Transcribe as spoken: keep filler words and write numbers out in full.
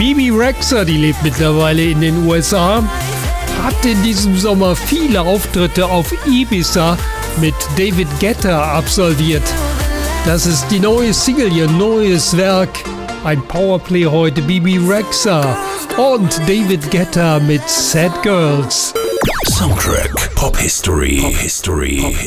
Bebe Rexha, die lebt mittlerweile in den U S A, hat in diesem Sommer viele Auftritte auf Ibiza mit David Guetta absolviert. Das ist die neue Single, ihr neues Werk. Ein Powerplay heute, Bebe Rexha und David Guetta mit Sad Girls. Soundtrack Pop History. Pop History.